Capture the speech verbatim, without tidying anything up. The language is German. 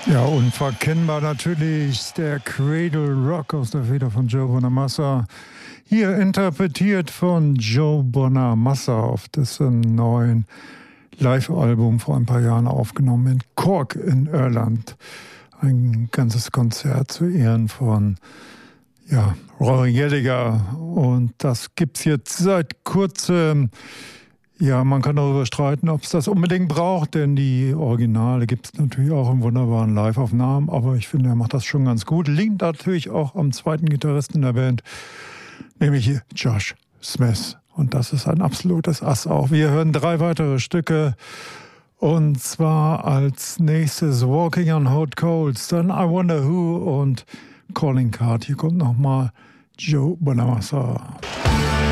Ja, unverkennbar natürlich der Cradle Rock aus der Feder von Joe Bonamassa. Hier interpretiert von Joe Bonamassa auf dessen neuen Live-Album vor ein paar Jahren aufgenommen in Cork in Irland. Ein ganzes Konzert zu Ehren von ja, Rory Gallagher. Und das gibt's jetzt seit kurzem. Ja, man kann darüber streiten, ob es das unbedingt braucht, denn die Originale gibt es natürlich auch im wunderbaren Live-Aufnahmen, aber ich finde, er macht das schon ganz gut. Liegt natürlich auch am zweiten Gitarristen der Band, nämlich Josh Smith. Und das ist ein absolutes Ass auch. Wir hören drei weitere Stücke, und zwar als nächstes Walking on Hot Coals, dann I Wonder Who und Calling Card. Hier kommt nochmal Joe Bonamassa.